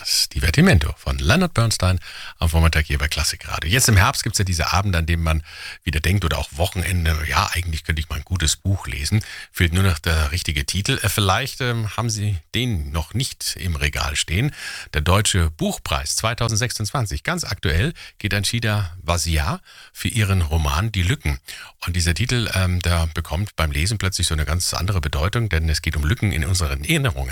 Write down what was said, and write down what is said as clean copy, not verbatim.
Das Divertimento von Leonard Bernstein am Vormittag hier bei Klassikradio. Jetzt im Herbst gibt es ja diese Abende, an denen man wieder denkt oder auch Wochenende, ja, eigentlich könnte ich mal ein gutes Buch lesen. Fehlt nur noch der richtige Titel. Vielleicht haben Sie den noch nicht im Regal stehen. Der Deutsche Buchpreis 2026, ganz aktuell, geht an Shida Wazia für ihren Roman Die Lücken. Und dieser Titel, der bekommt beim Lesen plötzlich so eine ganz andere Bedeutung, denn es geht um Lücken in unseren Erinnerungen.